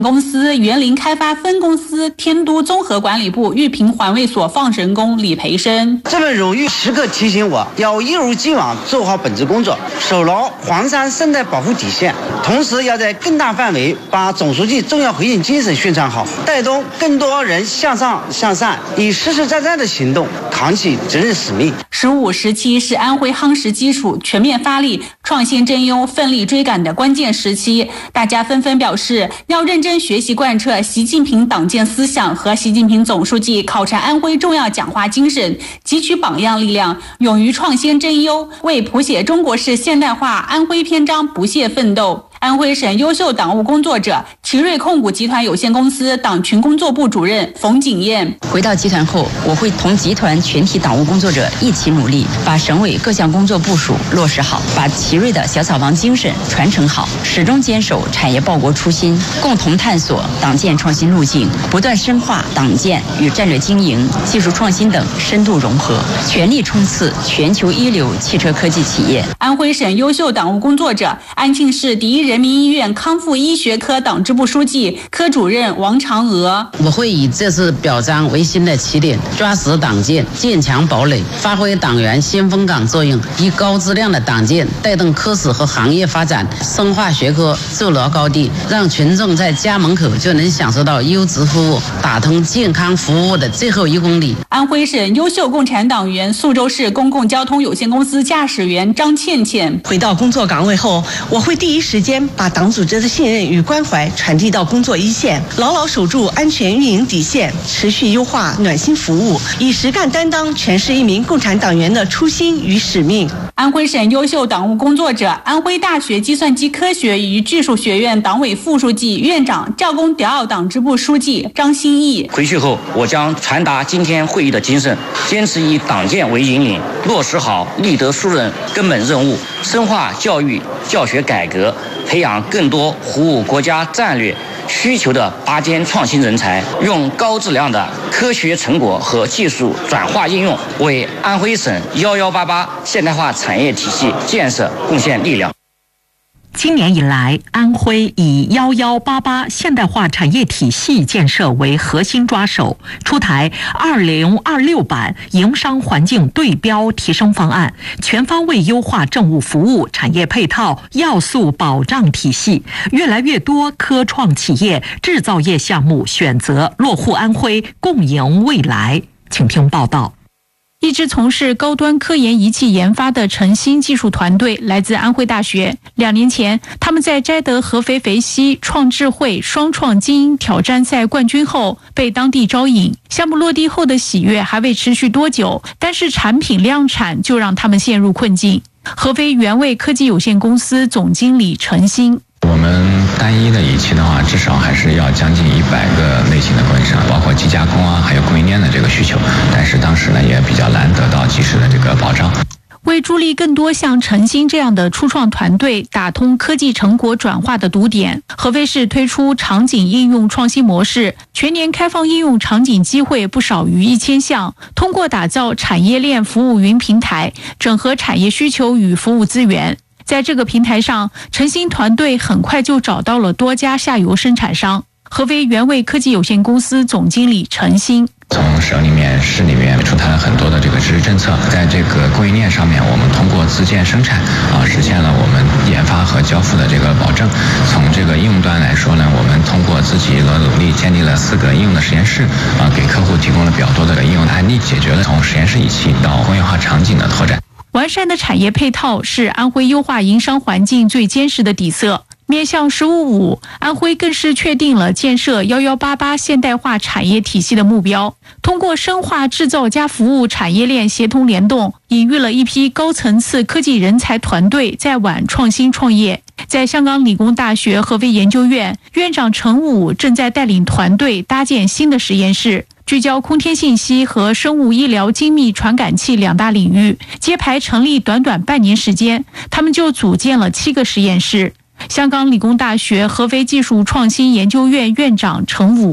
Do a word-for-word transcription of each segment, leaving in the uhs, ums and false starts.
公司园林开发分公司天都综合管理部玉屏环卫所放神工李培生。 这份荣誉时刻提醒我要一如既往做好本职工作，守牢黄山生态保护底线，同时要在更大范围把总书记重要回应精神宣传好，带动更多人向上向善，以实实在在的行动扛起责任使命。 十五、十七是安徽夯实基础、全面发力、创新争优、奋力追赶的关键时期，大家纷纷表示要认真学习贯彻习近平党建思想和习近平总书记考察安徽重要讲话精神，汲取榜样力量，勇于创新争优，为谱写中国式现代化安徽篇章不懈奋斗。安徽省优秀党务工作者，奇瑞控股集团有限公司党群工作部主任冯景燕。 回到集团后，我会同集团全体党务工作者一起努力，把省委各项工作部署落实好，把奇瑞的小草房精神传承好，始终坚守产业报国初心，共同探索党建创新路径，不断深化党建与战略经营、技术创新等深度融合，全力冲刺全球一流汽车科技企业。 安徽省优秀党务工作者，安庆市第一人民医院康复医学科党支部书记、科主任王长娥。 我会以这次表彰为新的起点，抓实党建，建强堡垒，发挥党员先锋岗作用，以高质量的党建带动科室和行业发展，深化学科，筑牢高地，让群众在家门口就能享受到优质服务，打通健康服务的最后一公里。 安徽省优秀共产党员，宿州市公共交通有限公司驾驶员张倩倩。 回到工作岗位后，我会第一时间把党组织的信任与关怀传递到工作一线，牢牢守住安全运营底线，持续优化暖心服务，以实干担当诠释一名共产党员的初心与使命。 安徽省优秀党务工作者，安徽大学计算机科学与技术学院党委副书记、院长、赵公第二党支部书记张新义。 回去后，我将传达今天会议的精神，坚持以党建为引领，落实好立德树人根本任务，深化教育教学改革，培养更多服务国家战略需求的拔尖创新人才，用高质量的科学成果和技术转化应用，为安徽省一一八八现代化产业体系建设贡献力量。 今年以来，安徽以一一八八现代化产业体系建设为核心抓手，出台二零二六版营商环境对标提升方案，全方位优化政务服务产业配套要素保障体系。越来越多科创企业、制造业项目选择落户安徽，共赢未来。请听报道。 一支从事高端科研仪器研发的诚新技术团队来自安徽大学。两年前，他们在摘得合肥肥西创智慧双创精英挑战赛冠军后，被当地招引。项目落地后的喜悦还未持续多久，但是产品量产就让他们陷入困境。合肥原味科技有限公司总经理陈新。 我们单一的仪器的话，至少还是要将近一百个类型的供应商，包括机加工啊，还有供应链的这个需求。但是当时呢，也比较难得到及时的这个保障。 为助力更多像诚新这样的初创团队打通科技成果转化的堵点，合肥市推出场景应用创新模式，全年开放应用场景机会不少于一千项。通过打造产业链服务云平台，整合产业需求与服务资源。在这个平台上，诚新团队很快就找到了多家下游生产商。合肥原味科技有限公司总经理陈新。 从省里面、市里面出台了很多的这个支持政策，在这个供应链上面，我们通过自建生产啊，实现了我们研发和交付的这个保证。从这个应用端来说呢，我们通过自己的努力，建立了四个应用的实验室啊，给客户提供了比较多的应用案例，解决了从实验室仪器到工业化场景的拓展。 完善的产业配套是安徽优化营商环境最坚实的底色。面向十五五，安徽更是确定了建设一一八八现代化产业体系的目标。通过深化制造加服务产业链协同联动，引育了一批高层次科技人才团队在皖创新创业。在香港理工大学合肥研究院，院长陈武正在带领团队搭建新的实验室，聚焦空天信息和生物医疗精密传感器两大领域。揭牌成立短短半年时间，他们就组建了七个实验室。香港理工大学合肥技术创新研究院院长陈武。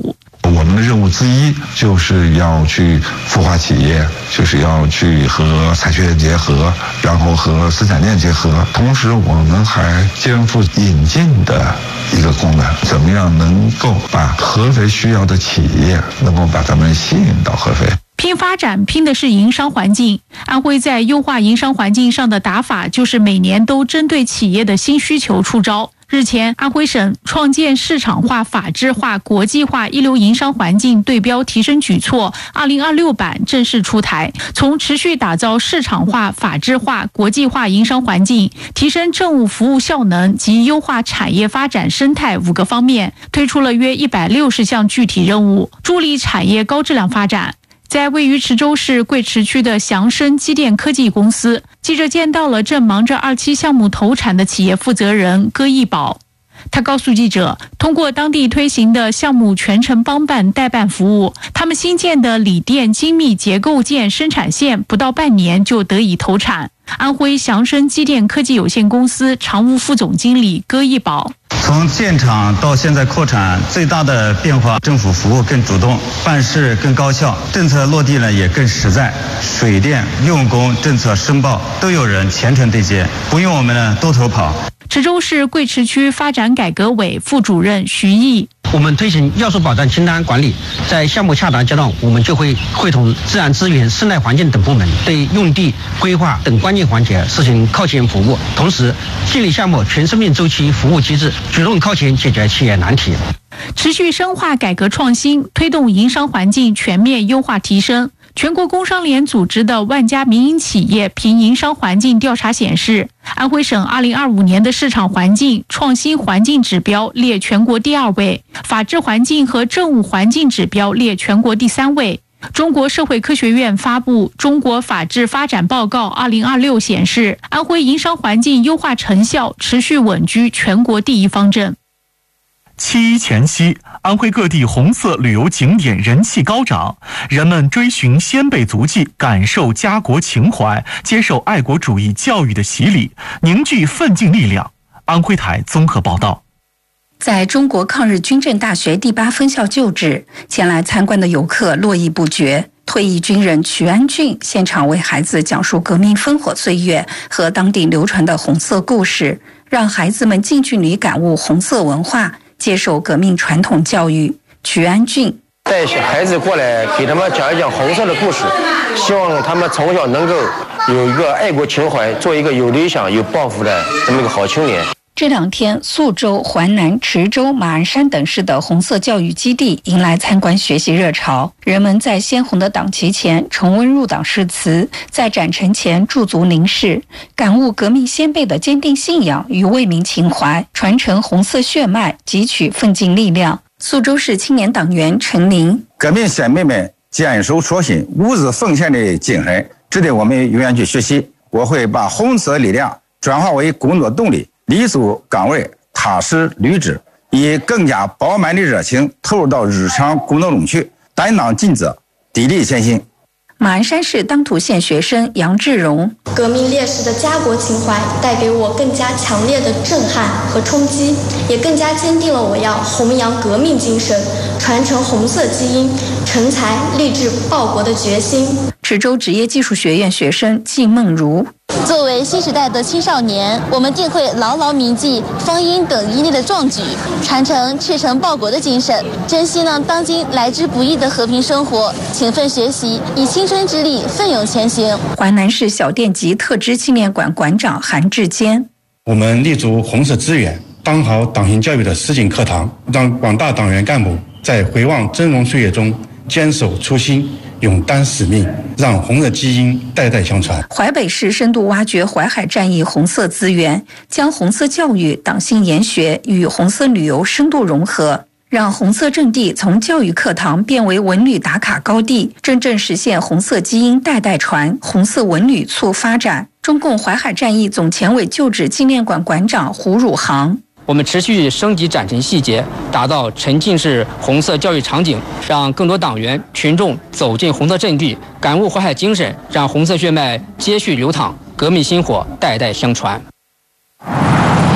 我们的任务之一就是要去孵化企业，就是要去和产学结合，然后和生产链结合。同时，我们还肩负引进的一个功能，怎么样能够把合肥需要的企业，能够把他们吸引到合肥。 拼发展拼的是营商环境。安徽在优化营商环境上的打法，就是每年都针对企业的新需求出招。日前，安徽省创建市场化、法治化、国际化一流营商环境对标提升举措二零二六版正式出台，从持续打造市场化、法治化、国际化营商环境，提升政务服务效能及优化产业发展生态五个方面，推出了约一百六十项具体任务，助力产业高质量发展。在位于池州市贵池区的祥生机电科技公司，记者见到了正忙着二期项目投产的企业负责人戈义宝。他告诉记者，通过当地推行的项目全程帮办代办服务，他们新建的锂电精密结构件生产线不到半年就得以投产。安徽祥生机电科技有限公司常务副总经理戈义宝： 从建厂到现在扩产，最大的变化，政府服务更主动，办事更高效，政策落地呢也更实在。水电、用工、政策申报都有人全程对接，不用我们呢多头跑。 池州市贵池区发展改革委副主任徐毅： 我们推行要素保障清单管理，在项目洽谈阶段，我们就会会同自然资源、生态环境等部门，对用地规划等关键环节实行靠前服务，同时建立项目全生命周期服务机制，主动靠前解决企业难题。 持续深化改革创新，推动营商环境全面优化提升。全国工商联组织的万家民营企业评营商环境调查显示，安徽省二零二五年的市场环境创新环境指标列全国第二位，法治环境和政务环境指标列全国第三位。中国社会科学院发布《中国法治发展报告二零二六》显示，安徽营商环境优化成效持续稳居全国第一方阵。 七一前夕，安徽各地红色旅游景点人气高涨，人们追寻先辈足迹，感受家国情怀，接受爱国主义教育的洗礼，凝聚奋进力量。安徽台综合报道。 在中国抗日军政大学第八分校旧址，前来参观的游客络绎不绝。退役军人瞿安俊现场为孩子讲述革命烽火岁月和当地流传的红色故事，让孩子们近距离感悟红色文化，接受革命传统教育。瞿安俊带小孩子过来，给他们讲一讲红色的故事，希望他们从小能够有一个爱国情怀，做一个有理想、有抱负的这么一个好青年。 这两天，宿州、淮南、池州、马鞍山等市的红色教育基地迎来参观学习热潮，人们在鲜红的党旗前重温入党誓词，在展陈前驻足凝视，感悟革命先辈的坚定信仰与为民情怀，传承红色血脉，汲取奋进力量。宿州市青年党员陈林： 革命先辈们坚守初心、无私奉献的精神，值得我们永远去学习。我会把红色力量转化为工作动力，立足岗位，踏实履职，以更加饱满的热情投入到日常工作中去，担当尽责，砥砺前行。 马鞍山市当涂县学生杨志荣： 革命烈士的家国情怀带给我更加强烈的震撼和冲击，也更加坚定了我要弘扬革命精神，传承红色基因，成才立志报国的决心。 池州职业技术学院学生季梦如： 作为新时代的青少年，我们定会牢牢铭记方英等一类的壮举，传承赤诚报国的精神，珍惜呢当今来之不易的和平生活，勤奋学习，以青春之力奋勇前行。 淮南市小店及特支纪念馆馆长韩志坚： 我们立足红色资源，当好党性教育的实景课堂，让广大党员干部在回望峥嵘岁月中坚守初心，勇担使命，让红色基因代代相传。 淮北市深度挖掘淮海战役红色资源，将红色教育、党性研学与红色旅游深度融合，让红色阵地从教育课堂变为文旅打卡高地，真正实现红色基因代代传，红色文旅促发展。中共淮海战役总前委旧址纪念馆馆长胡汝航： 我们持续升级展陈细节，打造沉浸式红色教育场景，让更多党员群众走进红色阵地，感悟淮海精神，让红色血脉接续流淌，革命薪火代代相传。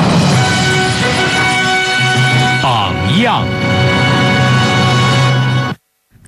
榜样。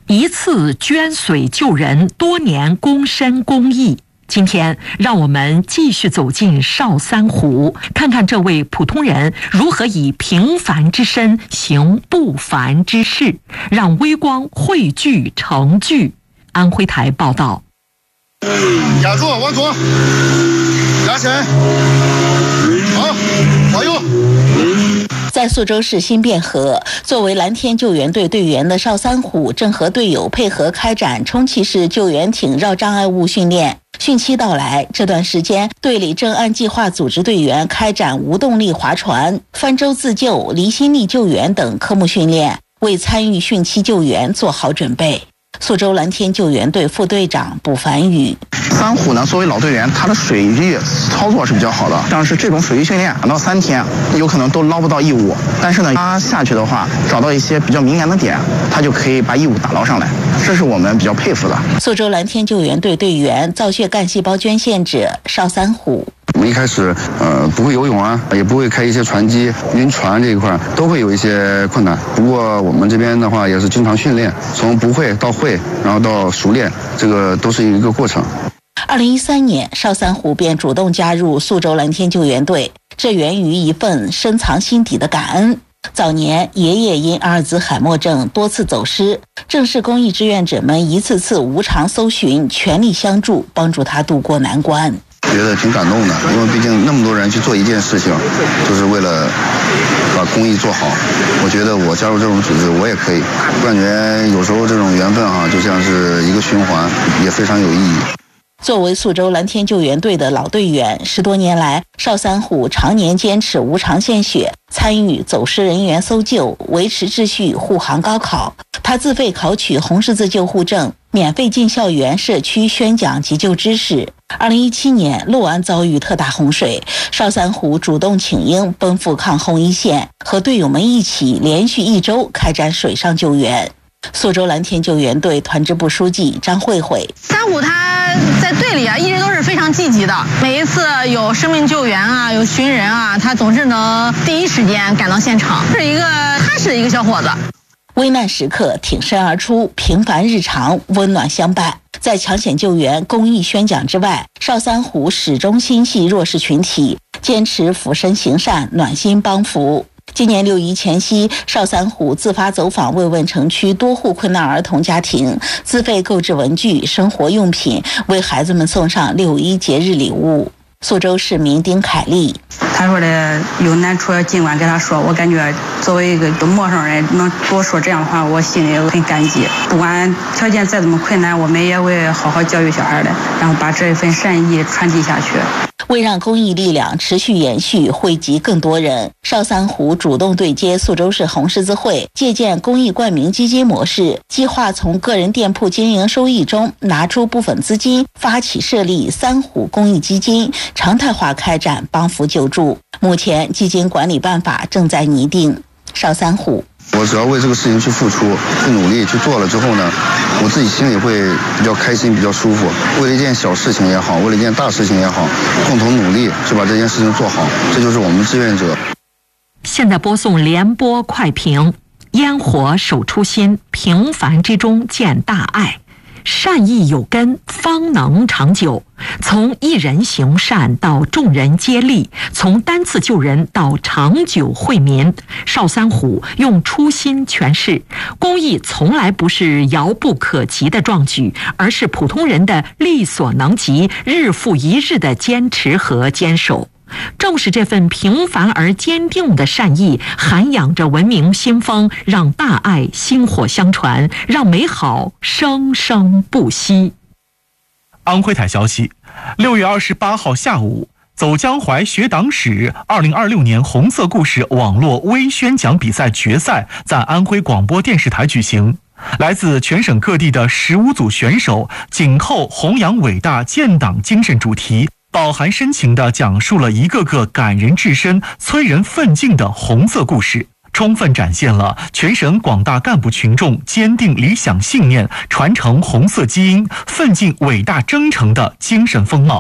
一次捐髓救人，多年躬身公益。今天让我们继续走进少三湖，看看这位普通人如何以平凡之身行不凡之事，让微光汇聚成聚。安徽台报道。 压住，往左，压起来，好，往右。 在宿州市新汴河，作为蓝天救援队队员的邵三虎正和队友配合开展充气式救援艇绕障碍物训练。汛期到来，这段时间队里正按计划组织队员开展无动力划船、泛舟自救、离心力救援等科目训练，为参与汛期救援做好准备。宿州蓝天救援队副队长卜凡宇： 三虎呢，作为老队员，他的水域操作是比较好的。像是这种水域训练，两到三天有可能都捞不到异物，但是呢，他下去的话，找到一些比较敏感的点，他就可以把异物打捞上来，这是我们比较佩服的。 宿州蓝天救援队队员、造血干细胞捐献者邵三虎： 我们一开始呃不会游泳啊，也不会开一些船机，晕船这一块都会有一些困难。不过我们这边的话也是经常训练，从不会到会，然后到熟练，这个都是一个过程。 二零一三年，邵三虎便主动加入宿州蓝天救援队，这源于一份深藏心底的感恩。早年，爷爷因阿尔兹海默症多次走失，正是公益志愿者们一次次无偿搜寻，全力相助，帮助他渡过难关。 觉得挺感动的，因为毕竟那么多人去做一件事情，就是为了把公益做好。我觉得我加入这种组织，我也可以。我感觉有时候这种缘分哈、啊，就像是一个循环，也非常有意义。 作为宿州蓝天救援队的老队员，十多年来，邵三虎常年坚持无偿献血，参与走失人员搜救，维持秩序，护航高考。他自费考取红十字救护证，免费进校园社区宣讲急救知识。二零一七年，六安遭遇特大洪水，邵三虎主动请缨，奔赴抗洪一线，和队友们一起连续一周开展水上救援。宿州蓝天救援队团支部书记张慧慧： 三虎他在队里啊，一直都是非常积极的。每一次有生命救援啊，有寻人啊，他总是能第一时间赶到现场，是一个踏实的一个小伙子。 危难时刻挺身而出，平凡日常温暖相伴。在抢险救援、公益宣讲之外，邵三虎始终心系弱势群体，坚持俯身行善、暖心帮扶。今年六一前夕，邵三虎自发走访慰问城区多户困难儿童家庭，自费购置文具、生活用品，为孩子们送上六一节日礼物。宿州市民丁凯丽： 他说的有难处尽管跟他说，我感觉作为一个陌生人能多说这样的话，我心里很感激。不管条件再怎么困难，我们也会好好教育小孩的，然后把这份善意传递下去。 为让公益力量持续延续，惠及更多人，邵三虎主动对接宿州市红十字会，借鉴公益冠名基金模式，计划从个人店铺经营收益中拿出部分资金，发起设立三虎公益基金，常态化开展帮扶救助。目前基金管理办法正在拟定。邵三虎： 我只要为这个事情去付出、去努力、去做了之后呢，我自己心里会比较开心、比较舒服。为了一件小事情也好，为了一件大事情也好，共同努力去把这件事情做好，这就是我们志愿者。 现在播送联播快评：烟火守初心，平凡之中见大爱。善意有根，方能长久。从一人行善到众人接力，从单次救人到长久惠民，邵三虎用初心诠释，公益从来不是遥不可及的壮举，而是普通人的力所能及，日复一日的坚持和坚守。正是这份平凡而坚定的善意，涵养着文明新风，让大爱薪火相传，让美好生生不息。 安徽台消息，六月二十八号下午，走江淮学党史二零二六年红色故事网络微宣讲比赛决赛在安徽广播电视台举行。来自全省各地的十五组选手，紧扣弘扬伟大建党精神主题，饱含深情地讲述了一个个感人至深、催人奋进的红色故事，充分展现了全省广大干部群众坚定理想信念、传承红色基因、奋进伟大征程的精神风貌。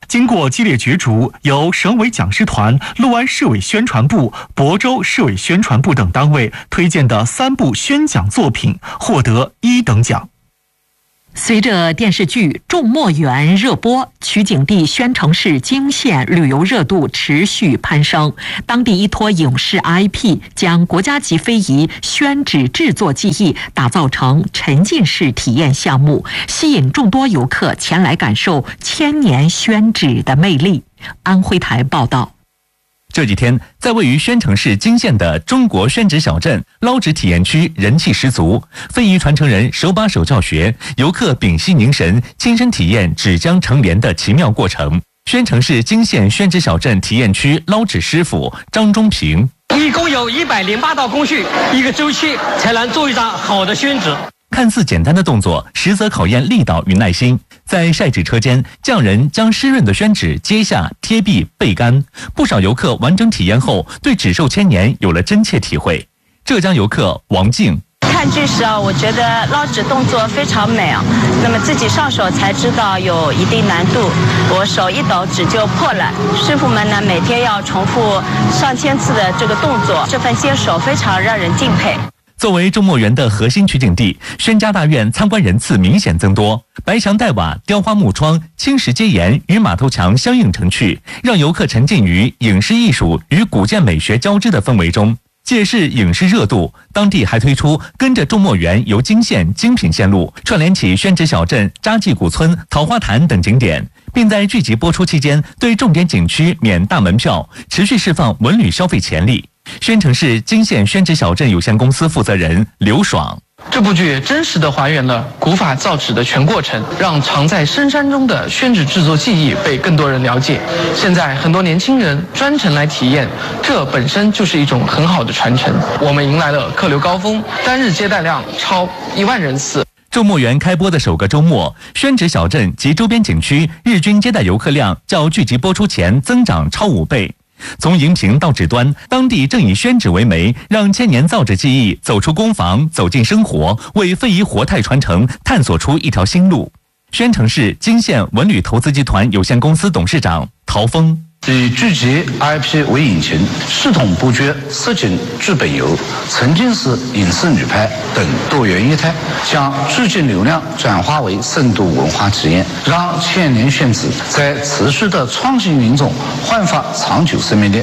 经过激烈角逐，由省委讲师团、六安市委宣传部、亳州市委宣传部等单位推荐的三部宣讲作品获得一等奖。 随着电视剧《种墨园》热播，取景地宣城市泾县旅游热度持续攀升。当地依托影视 I P， 将国家级非遗宣纸制作技艺打造成沉浸式体验项目，吸引众多游客前来感受千年宣纸的魅力。安徽台报道。 这几天，在位于宣城市泾县的中国宣纸小镇捞纸体验区人气十足，非遗传承人手把手教学，游客屏息凝神，亲身体验纸浆成帘的奇妙过程。宣城市泾县宣纸小镇体验区捞纸师傅张忠平， 一共有一百零八道工序，一个周期才能做一张好的宣纸。 看似简单的动作，实则考验力道与耐心。在晒纸车间，匠人将湿润的宣纸揭下、贴壁、焙干。不少游客完整体验后，对纸寿千年有了真切体会。浙江游客王静。 看剧时啊，我觉得捞纸动作非常美啊，那么自己上手才知道有一定难度，我手一抖纸就破了。师傅们呢，每天要重复上千次的这个动作，这份坚守非常让人敬佩。 作为种墨园的核心取景地，宣家大院参观人次明显增多，白墙黛瓦、雕花木窗、青石阶檐与马头墙相映成趣，让游客沉浸于影视艺术与古建美学交织的氛围中。借势影视热度，当地还推出跟着种墨园游泾县精品线路，串联起宣纸小镇、扎记古村、桃花潭等景点，并在剧集播出期间对重点景区免大门票，持续释放文旅消费潜力。宣城市泾县宣纸小镇有限公司负责人刘爽， 这部剧真实地还原了古法造纸的全过程，让藏在深山中的宣纸制作技艺被更多人了解。现在很多年轻人专程来体验，这本身就是一种很好的传承。我们迎来了客流高峰，单日接待量超一万人次。 种墨园开播的首个周末，宣纸小镇及周边景区日均接待游客量较剧集播出前增长超五倍。从荧屏到纸端，当地正以宣纸为媒，让千年造纸技艺走出工坊，走进生活，为非遗活态传承探索出一条新路。宣城市泾县文旅投资集团有限公司董事长陶峰， 以剧集 I P 为引擎，系统布局实景剧本游、沉浸式影视旅拍等多元业态，将剧集流量转化为深度文化体验，让千年宣纸在持续的创新运中焕发长久生命力。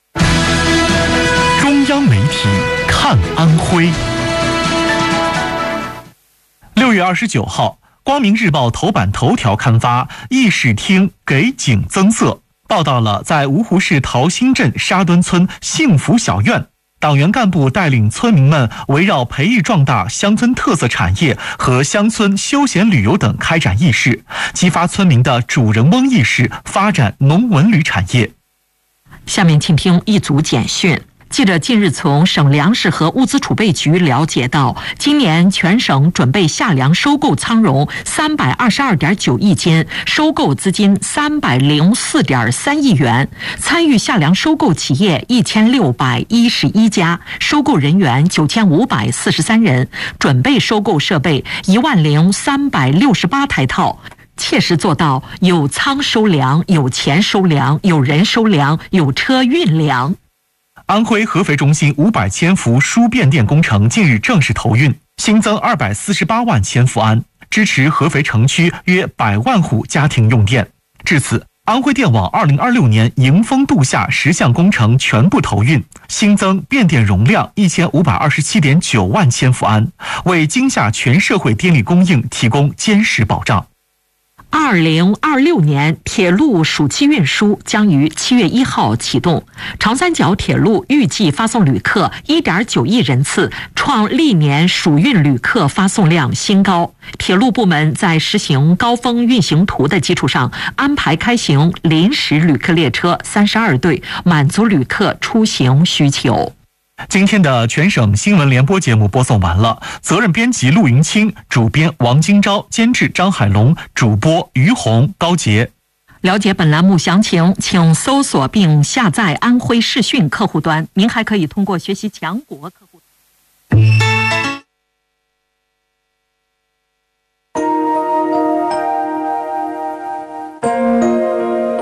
中央媒体看安徽。六月二十九号，光明日报头版头条刊发议事厅给景增色，报道了在芜湖市桃心镇沙墩村幸福小院，党员干部带领村民们围绕培育壮大乡村特色产业和乡村休闲旅游等开展议事，激发村民的主人翁意识，发展农文旅产业。 下面请听一组简讯。记者近日从省粮食和物资储备局了解到，今年全省准备夏粮收购仓容三百二十二点九亿斤，收购资金三百零四点三亿元，参与夏粮收购企业一千六百一十一家，收购人员九千五百四十三人，准备收购设备一万零三百六十八台套。切实做到有仓收粮、有钱收粮、有人收粮、有车运粮。 安徽合肥中心五百千伏输变电工程近日正式投运，新增二百四十八万千伏安，支持合肥城区约百万户家庭用电。至此，安徽电网二零二六年迎峰度夏十项工程全部投运，新增变电容量一千五百二十七点九万千伏安，为今夏全社会电力供应提供坚实保障。 二零二六年铁路暑期运输将于七月一号启动，长三角铁路预计发送旅客一点九亿人次，创历年暑运旅客发送量新高。铁路部门在实行高峰运行图的基础上，安排开行临时旅客列车三十二对，满足旅客出行需求。 今天的全省新闻联播节目播送完了，责任编辑陆云清，主编王金钊，监制张海龙，主播于红、高杰。 了解本栏目详情，请搜索并下载安徽视讯客户端。您还可以通过学习强国客户端。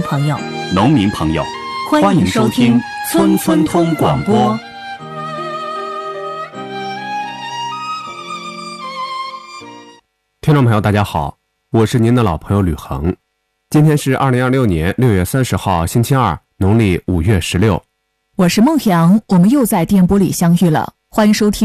朋友、 农民朋友， 欢迎收听村村通广播。 听众朋友大家好，我是您的老朋友吕恒。今天是二零二六年六月三十号星期二，农历五月十六。 我是孟阳，我们又在电波里相遇了，欢迎收听